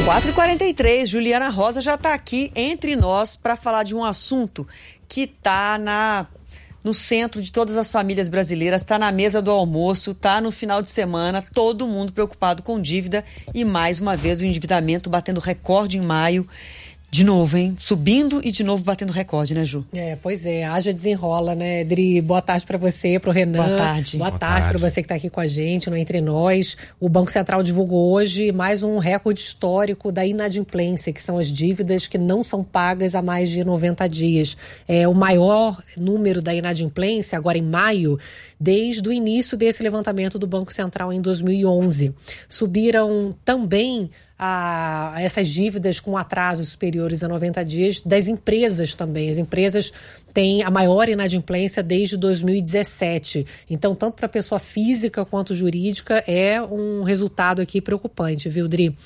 4h43, Juliana Rosa já está aqui entre nós para falar de um assunto que está no centro de todas as famílias brasileiras, está na mesa do almoço, está no final de semana, todo mundo preocupado com dívida e mais uma vez o endividamento batendo recorde em maio. De novo, hein? Subindo e de novo batendo recorde, né, Ju? Pois é. Haja desenrola, né, Adri? Boa tarde pra você, pro Renan. Boa tarde. Boa tarde pra você que tá aqui com a gente, no Entre Nós. O Banco Central divulgou hoje mais um recorde histórico da inadimplência, que são as dívidas que não são pagas há mais de 90 dias. É o maior número da inadimplência, agora em maio, desde o início desse levantamento do Banco Central em 2011. Subiram também essas dívidas com atrasos superiores a 90 dias das empresas também. As empresas têm a maior inadimplência desde 2017. Então, tanto para a pessoa física quanto jurídica, é um resultado aqui preocupante, viu, Dri?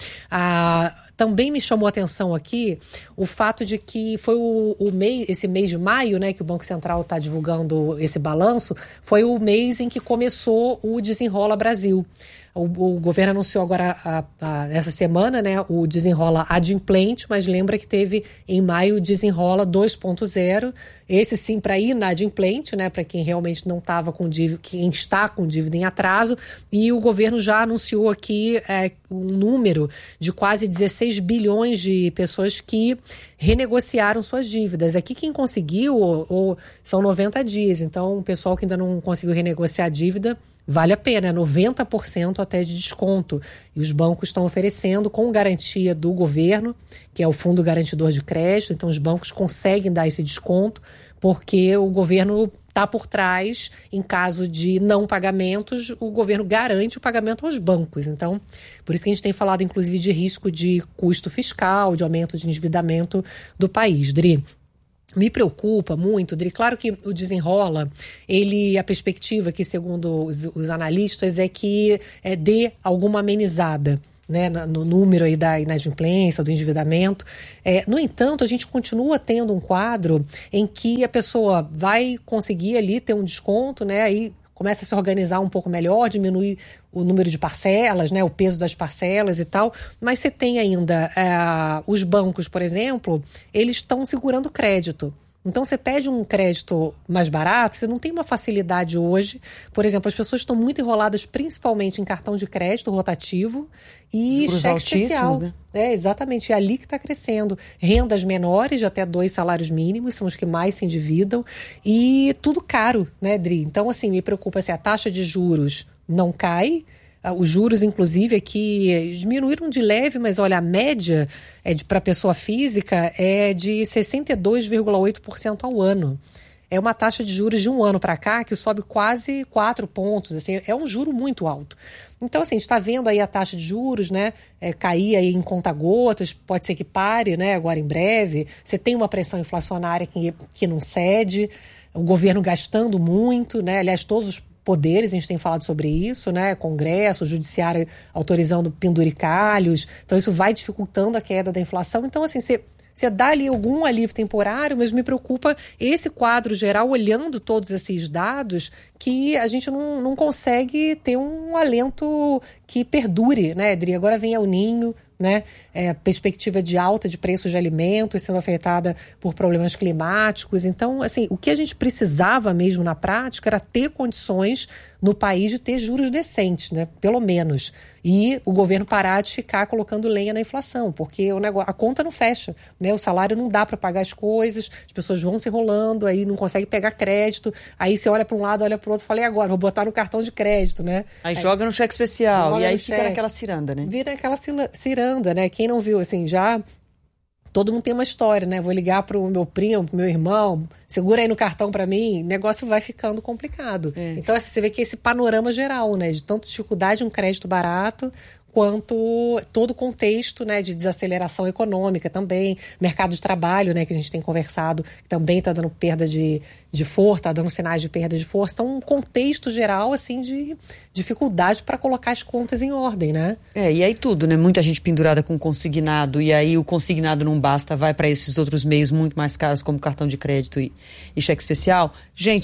Também me chamou a atenção aqui o fato de que foi esse mês de maio, né, que o Banco Central está divulgando esse balanço, foi o mês em que começou o Desenrola Brasil. O governo anunciou agora, essa semana, né, o Desenrola Adimplente, mas lembra que teve em maio o Desenrola 2.0, esse sim para inadimplente, né, para quem realmente não estava com dívida, quem está com dívida em atraso, e o governo já anunciou aqui um número de quase 16 bilhões de pessoas que renegociaram suas dívidas. Aqui quem conseguiu são 90 dias, então o pessoal que ainda não conseguiu renegociar a dívida, vale a pena, 90% até de desconto. E os bancos estão oferecendo com garantia do governo, que é o Fundo Garantidor de Crédito. Então os bancos conseguem dar esse desconto porque o governo está por trás. Em caso de não pagamentos, o governo garante o pagamento aos bancos. Então, por isso que a gente tem falado inclusive de risco de custo fiscal, de aumento de endividamento do país. Dri, me preocupa muito, Dri. Claro que o Desenrola, a perspectiva que, segundo os analistas, é que dê alguma amenizada, né, no número aí da inadimplência, do endividamento. No entanto, a gente continua tendo um quadro em que a pessoa vai conseguir ali ter um desconto, né, aí começa a se organizar um pouco melhor, diminuir o número de parcelas, né, o peso das parcelas e tal, mas você tem ainda os bancos, por exemplo, eles estão segurando crédito. Então, você pede um crédito mais barato, você não tem uma facilidade hoje. Por exemplo, as pessoas estão muito enroladas principalmente em cartão de crédito rotativo e juros cheque especial. Né? Exatamente, é ali que está crescendo. Rendas menores de até 2 salários mínimos são os que mais se endividam e tudo caro, né, Dri? Então, assim, me preocupa se a taxa de juros não cai. Os juros, inclusive, aqui diminuíram de leve, mas olha, a média para a pessoa física é de 62,8% ao ano. É uma taxa de juros de um ano para cá que sobe quase 4 pontos. Assim, é um juro muito alto. Então, assim, a gente está vendo aí a taxa de juros, né, cair aí em conta-gotas, pode ser que pare, né, agora em breve. Você tem uma pressão inflacionária que não cede, o governo gastando muito, né, aliás, todos os poderes, a gente tem falado sobre isso, né? Congresso, Judiciário autorizando penduricalhos. Então, isso vai dificultando a queda da inflação. Então, assim, você dá ali algum alívio temporário, mas me preocupa esse quadro geral, olhando todos esses dados, que a gente não consegue ter um alento que perdure, né, Adri? Agora vem El Niño, né? Perspectiva de alta de preços de alimentos sendo afetada por problemas climáticos. Então, assim, o que a gente precisava mesmo na prática era ter condições no país de ter juros decentes, né? Pelo menos. E o governo parar de ficar colocando lenha na inflação, porque a conta não fecha, né? O salário não dá para pagar as coisas, as pessoas vão se enrolando, aí não consegue pegar crédito, aí você olha para um lado, olha para o outro, fala, e agora? Vou botar no cartão de crédito, né? Aí joga no cheque especial, e aí fica naquela ciranda, né? Vira aquela ciranda, né? Quem não viu, assim, já... Todo mundo tem uma história, né? Vou ligar pro meu primo, pro meu irmão, segura aí no cartão para mim, o negócio vai ficando complicado. Então, assim, você vê que esse panorama geral, né? De tanto dificuldade de um crédito barato, quanto todo o contexto, né, de desaceleração econômica também, mercado de trabalho, né, que a gente tem conversado, que também está dando perda de força, está dando sinais de perda de força. Então, um contexto geral, assim, de dificuldade para colocar as contas em ordem, né? E aí tudo, né? Muita gente pendurada com consignado, e aí o consignado não basta, vai para esses outros meios muito mais caros, como cartão de crédito e cheque especial. Gente,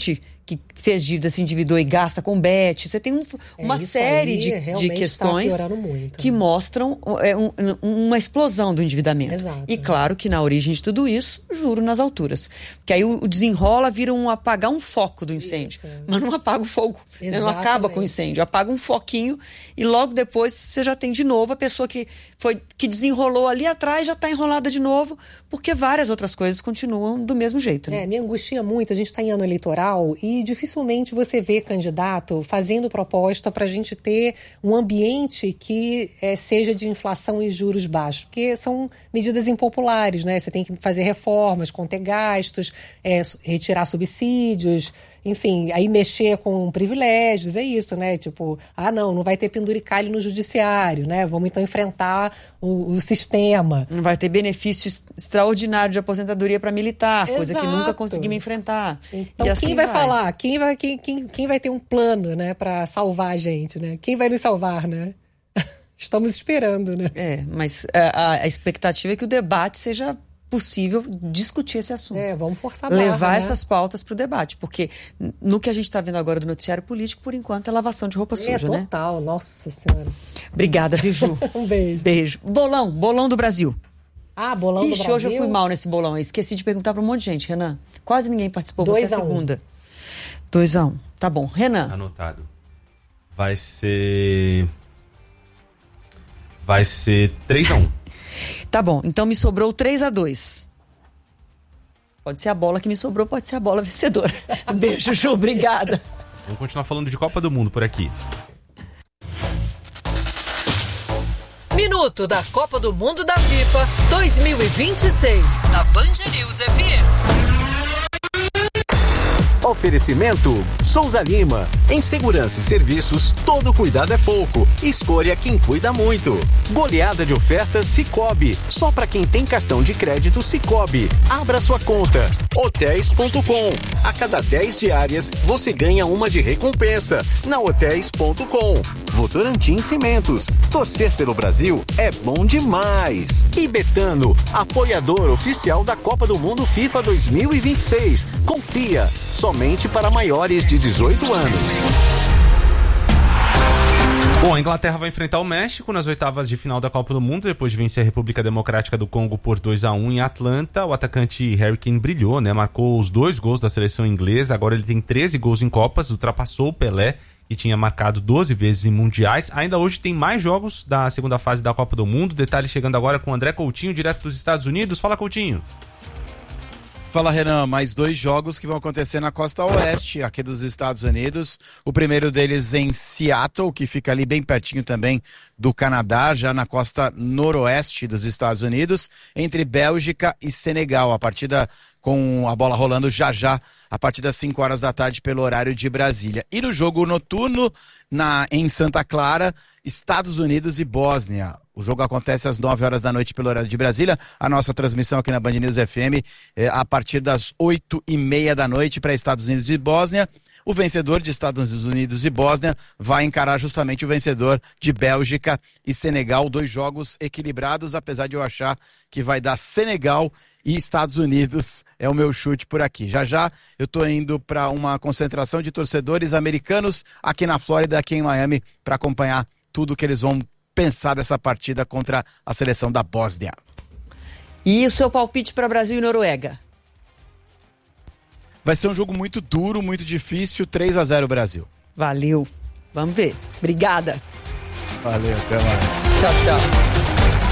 que fez dívida, se endividou e gasta com bet. Você tem uma série de questões que mostram uma explosão do endividamento. Exato. E claro que na origem de tudo isso, juro nas alturas. Porque aí o desenrola vira apagar um foco do incêndio. Mas não apaga o fogo, né? Não acaba com o incêndio. Apaga um foquinho e logo depois você já tem de novo a pessoa que desenrolou ali atrás já está enrolada de novo, porque várias outras coisas continuam do mesmo jeito. Né? Me angustia muito. A gente está em ano eleitoral e dificilmente você vê candidato fazendo proposta para a gente ter um ambiente que seja de inflação e juros baixos, porque são medidas impopulares, né? Você tem que fazer reformas, conter gastos, retirar subsídios, enfim, aí mexer com privilégios, é isso, né? Tipo, não vai ter penduricalho no judiciário, né? Vamos então enfrentar o sistema. Não vai ter benefício extraordinário de aposentadoria para militar, Exato. coisa que nunca conseguimos enfrentar. Então, e assim quem vai falar? Quem vai ter um plano, né, para salvar a gente, né? Quem vai nos salvar, né? Estamos esperando, né? Mas a expectativa é que o debate seja possível discutir esse assunto. Vamos forçar a barra, levar essas pautas para o debate, porque no que a gente está vendo agora do noticiário político, por enquanto, é lavação de roupa suja, né? Total, nossa senhora. Obrigada, Viju. Um beijo. Beijo. Bolão do Brasil. Bolão do Brasil. Hoje eu fui mal nesse bolão aí. Esqueci de perguntar para um monte de gente, Renan. Quase ninguém participou, foi a segunda. 2-1. Tá bom. Renan. Anotado. Vai ser 3-1. Tá bom, então me sobrou 3-2. Pode ser a bola que me sobrou, pode ser a bola vencedora. Beijo, Ju, obrigada. Vamos continuar falando de Copa do Mundo por aqui. Minuto da Copa do Mundo da FIFA 2026, na Band News FM. Oferecimento Souza Lima. Em segurança e serviços, todo cuidado é pouco. Escolha quem cuida muito. Goleada de ofertas Sicoob. Só para quem tem cartão de crédito Sicoob. Abra sua conta. Hotéis.com. A cada 10 diárias, você ganha uma de recompensa. Na Hotéis.com. Votorantim Cimentos. Torcer pelo Brasil é bom demais. E Betano, apoiador oficial da Copa do Mundo FIFA 2026. Confia. Somente para maiores de 18 anos. Bom, a Inglaterra vai enfrentar o México nas oitavas de final da Copa do Mundo, depois de vencer a República Democrática do Congo por 2-1 em Atlanta. O atacante Harry Kane brilhou, né? Marcou os 2 gols da seleção inglesa. Agora ele tem 13 gols em Copas, ultrapassou o Pelé, que tinha marcado 12 vezes em mundiais. Ainda hoje tem mais jogos da segunda fase da Copa do Mundo. Detalhe chegando agora com o André Coutinho, direto dos Estados Unidos. Fala, Coutinho. Fala, Renan, mais 2 jogos que vão acontecer na costa oeste aqui dos Estados Unidos. O primeiro deles em Seattle, que fica ali bem pertinho também do Canadá, já na costa noroeste dos Estados Unidos, entre Bélgica e Senegal. A partida com a bola rolando já a partir das 5 horas da tarde pelo horário de Brasília. E no jogo noturno em Santa Clara, Estados Unidos e Bósnia. O jogo acontece às 9 horas da noite pelo horário de Brasília. A nossa transmissão aqui na Band News FM a partir das 8h30 da noite para Estados Unidos e Bósnia. O vencedor de Estados Unidos e Bósnia vai encarar justamente o vencedor de Bélgica e Senegal. 2 jogos equilibrados, apesar de eu achar que vai dar Senegal e Estados Unidos. É o meu chute por aqui. Já eu estou indo para uma concentração de torcedores americanos aqui na Flórida, aqui em Miami, para acompanhar tudo que eles vão pensar dessa partida contra a seleção da Bósnia. E o seu palpite para Brasil e Noruega? Vai ser um jogo muito duro, muito difícil. 3-0 Brasil. Valeu. Vamos ver. Obrigada. Valeu, até mais. Tchau, tchau.